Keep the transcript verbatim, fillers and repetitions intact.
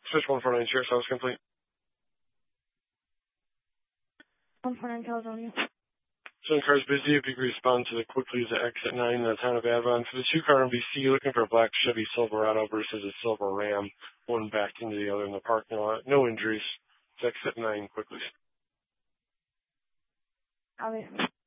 Switch one four nine, share service complete. one four nine Caledonia. So the car's busy. If you could respond to the quickly as the exit nine in the town of Avon. For the two-car M V C, looking for a black Chevy Silverado versus a silver Ram. One backed into the other in the parking lot. No injuries. It's exit nine quickly. Okay.